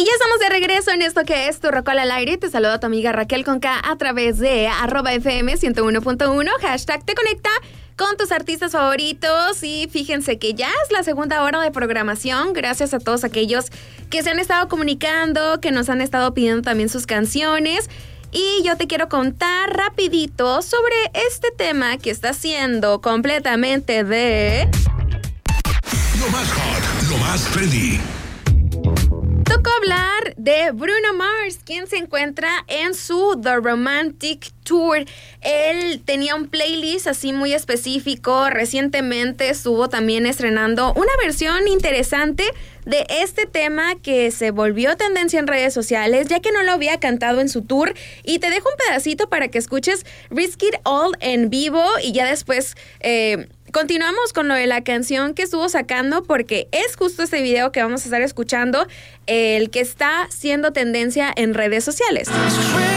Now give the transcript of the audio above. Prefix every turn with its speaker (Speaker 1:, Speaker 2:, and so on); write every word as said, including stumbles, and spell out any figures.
Speaker 1: Y ya estamos de regreso en esto que es Tu Rocola al Aire. Te saluda tu amiga Raquel con K a través de arroba F M ciento uno punto uno, hashtag te conecta con tus artistas favoritos. Y fíjense que ya es la segunda hora de programación. Gracias a todos aquellos que se han estado comunicando, que nos han estado pidiendo también sus canciones. Y yo te quiero contar rapidito sobre este tema que está siendo completamente de...
Speaker 2: Lo más hot, lo más trendy.
Speaker 1: Tocó hablar de Bruno Mars, quien se encuentra en su The Romantic Tour. Él tenía un playlist así muy específico. Recientemente estuvo también estrenando una versión interesante de este tema que se volvió tendencia en redes sociales, ya que no lo había cantado en su tour. Y te dejo un pedacito para que escuches Risk It All en vivo y ya después... Eh, Continuamos con lo de la canción que estuvo sacando, porque es justo este video que vamos a estar escuchando, el que está siendo tendencia en redes sociales.